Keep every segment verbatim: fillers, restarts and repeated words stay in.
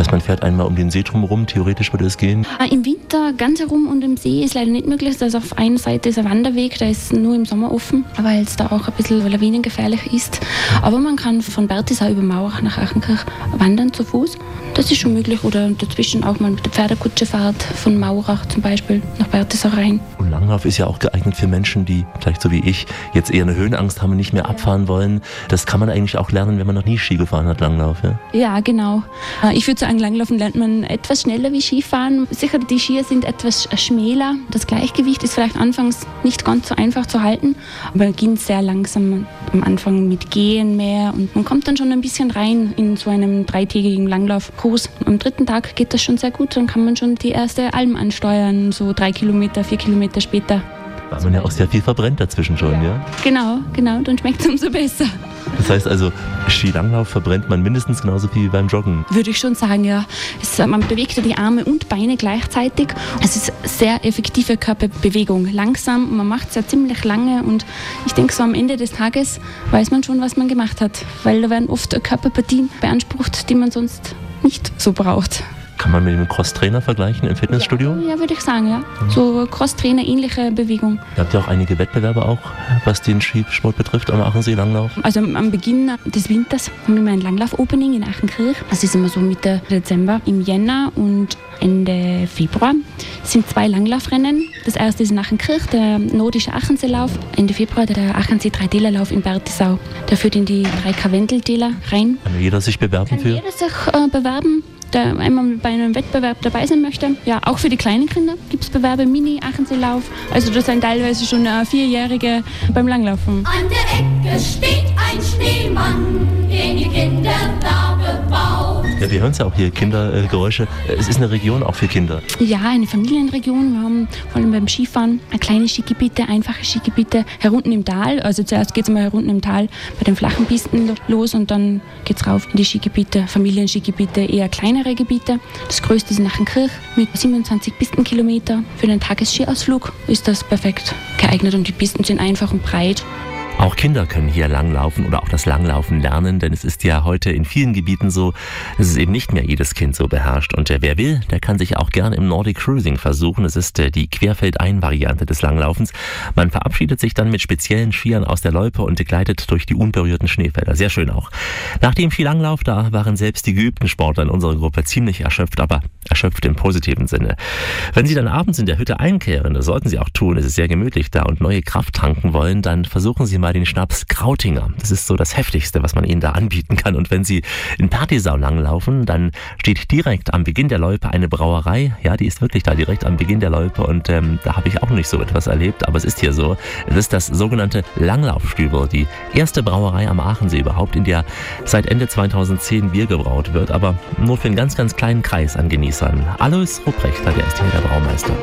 heißt, man fährt einmal um den See drumherum, theoretisch würde es gehen? Im Winter ganz herum und im See ist leider nicht möglich. Also auf einer Seite ist ein Wanderweg, der ist nur im Sommer offen, weil es da auch ein bisschen lawinengefährlich ist. Aber man kann von Bertisau über Maurach nach Achenkirch wandern zu Fuß. Das ist schon möglich. Oder dazwischen auch mal mit der Pferdekutsche fahrt von Maurach zum Beispiel nach Bertisau rein. Und Langlauf ist ja auch geeignet für Menschen, die vielleicht so wie ich jetzt eher eine Höhenangst haben und nicht mehr abfahren wollen. Das kann man eigentlich auch lernen, wenn man noch nie Ski gefahren hat, Langlauf. Ja, ja genau. Ich würde sagen, Langlaufen lernt man etwas schneller wie Skifahren. Sicher, die Skier sind etwas schmäler. Das Gleichgewicht ist vielleicht anfangs nicht ganz so einfach zu halten, aber man beginnt sehr langsam am Anfang mit Gehen mehr und man kommt dann schon ein bisschen rein in so einem dreitägigen Langlaufkurs. Am dritten Tag geht das schon sehr gut, dann kann man schon die erste Alm ansteuern, so drei Kilometer, vier Kilometer später. Weil man ja auch sehr viel verbrennt dazwischen schon, ja? ja? Genau, genau, dann schmeckt es umso besser. Das heißt also, Skilanglauf verbrennt man mindestens genauso viel wie beim Joggen? Würde ich schon sagen, ja. Es, man bewegt ja die Arme und Beine gleichzeitig. Es ist sehr effektive Körperbewegung. Langsam, man macht es ja ziemlich lange und ich denke, so am Ende des Tages weiß man schon, was man gemacht hat. Weil da werden oft Körperpartien beansprucht, die man sonst nicht so braucht. Kann man mit dem Crosstrainer vergleichen im Fitnessstudio? Ja, ja würde ich sagen, ja. Mhm. So Crosstrainer, ähnliche Bewegung. Ihr habt ja auch einige Wettbewerbe auch, was den Skisport betrifft, am Achensee Langlauf. Also am Beginn des Winters haben wir immer ein Langlauf-Opening in Achenkirch. Das ist immer so Mitte Dezember. Im Jänner und Ende Februar sind zwei Langlaufrennen. Das erste ist in Achenkirch, der nordische Achenseelauf. Ende Februar der Achensee-Drei-Täler-Lauf in Bertisau. Der führt in die drei Karwendeltäler rein. Kann jeder sich bewerben Kann für? jeder sich äh, bewerben, der einmal bei einem Wettbewerb dabei sein möchte. Ja, auch für die kleinen Kinder gibt es Bewerbe, Mini-Achenseelauf. Also das sind teilweise schon äh, Vierjährige beim Langlaufen. An der Ecke steht ein Schneemann, den die Kinder da gebaut. Ja, wir hören es ja auch hier, Kindergeräusche. Äh, es ist eine Region auch für Kinder. Ja, eine Familienregion. Wir haben vor allem beim Skifahren kleine Skigebiete, einfache Skigebiete herunten im Tal. Also zuerst geht es mal herunten im Tal bei den flachen Pisten los und dann geht es rauf in die Skigebiete, Familienskigebiete, eher kleine Gebiete. Das größte ist in Achenkirch mit siebenundzwanzig Pistenkilometer. Für den Tagesskiausflug ist das perfekt geeignet und die Pisten sind einfach und breit. Auch Kinder können hier langlaufen oder auch das Langlaufen lernen, denn es ist ja heute in vielen Gebieten so, dass es eben nicht mehr jedes Kind so beherrscht. Und wer will, der kann sich auch gern im Nordic Cruising versuchen. Es ist die Querfeldein-Variante des Langlaufens. Man verabschiedet sich dann mit speziellen Skiern aus der Loipe und gleitet durch die unberührten Schneefelder. Sehr schön auch. Nach dem Skilanglauf, da waren selbst die geübten Sportler in unserer Gruppe ziemlich erschöpft, aber erschöpft im positiven Sinne. Wenn Sie dann abends in der Hütte einkehren, das sollten Sie auch tun, es ist sehr gemütlich da und neue Kraft tanken wollen, dann versuchen Sie mal den Schnaps Krautinger. Das ist so das Heftigste, was man Ihnen da anbieten kann. Und wenn Sie in Bertisau langlaufen, dann steht direkt am Beginn der Loipe eine Brauerei. Ja, die ist wirklich da direkt am Beginn der Loipe und ähm, da habe ich auch noch nicht so etwas erlebt, aber es ist hier so. Es ist das sogenannte Langlaufstübel, die erste Brauerei am Achensee überhaupt, in der seit Ende zweitausendzehn Bier gebraut wird, aber nur für einen ganz, ganz kleinen Kreis an Genießern. Alois Rupprechter, der ist hier der Braumeister.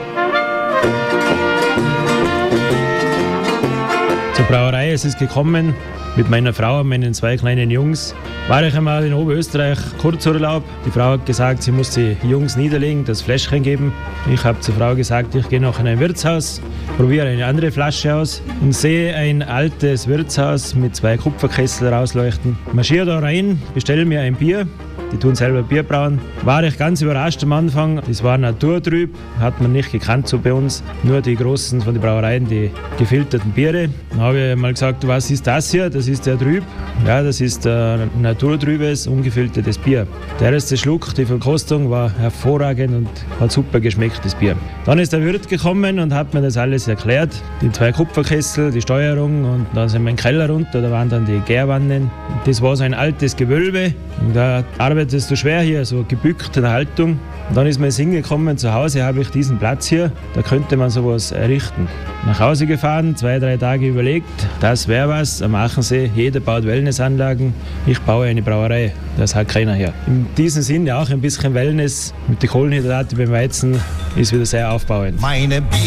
Zur Brauerei ist es gekommen, mit meiner Frau und meinen zwei kleinen Jungs. War ich einmal in Oberösterreich Kurzurlaub. Die Frau hat gesagt, sie muss die Jungs niederlegen, das Fläschchen geben. Ich habe zur Frau gesagt, ich gehe noch in ein Wirtshaus, probiere eine andere Flasche aus und sehe ein altes Wirtshaus mit zwei Kupferkessel rausleuchten. Marschiere da rein, bestelle mir ein Bier. Die tun selber Bier brauen. War ich ganz überrascht am Anfang. Das war naturtrüb, hat man nicht gekannt so bei uns. Nur die großen von den Brauereien, die gefilterten Biere. Dann habe ich mal gesagt, was ist das hier? Das ist der Trüb. Ja, das ist ein naturtrübes, ungefiltertes Bier. Der erste Schluck, die Verkostung, war hervorragend und hat super geschmeckt, das Bier. Dann ist der Wirt gekommen und hat mir das alles erklärt. Die zwei Kupferkessel, die Steuerung und dann sind wir in den Keller runter, da waren dann die Gärwannen. Das war so ein altes Gewölbe und da arbeitest du schwer hier, so gebückt in der Haltung. Und dann ist mir hingekommen, zu Hause habe ich diesen Platz hier, da könnte man sowas errichten. Nach Hause gefahren, zwei, drei Tage überlegt, das wäre was am Achensee. Jeder baut Wellnessanlagen, ich baue eine Brauerei, das hat keiner hier. In diesem Sinne auch ein bisschen Wellness mit den Kohlenhydraten beim Weizen ist wieder sehr aufbauend. Meine